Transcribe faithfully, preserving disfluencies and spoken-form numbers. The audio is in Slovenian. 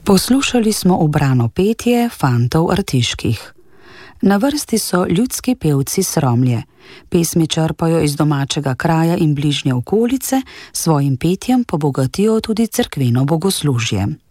Poslušali smo ubrano petje Fantov Artiških. Na vrsti so ljudski pevci Sromlje. Pesmi črpajo iz domačega kraja in bližnje okolice, svojim petjem pa bogatijo tudi cerkveno bogoslužje.